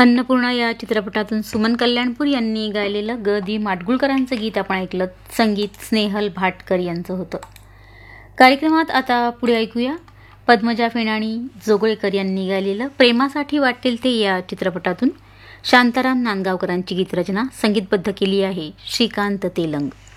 अन्नपूर्णा या चित्रपटातून सुमन कल्याणपूर यांनी गायलेलं ग दी माडगुळकरांचं गीत आपण ऐकलं. संगीत स्नेहल भाटकर यांचं होतं. कार्यक्रमात आता पुढे ऐकूया पद्मजा फेणाणी जोगळेकर यांनी गायलेलं प्रेमासाठी वाटेल ते या चित्रपटातून शांताराम नांदगावकरांची गीतरचना संगीतबद्ध केली आहे श्रीकांत तेलंग.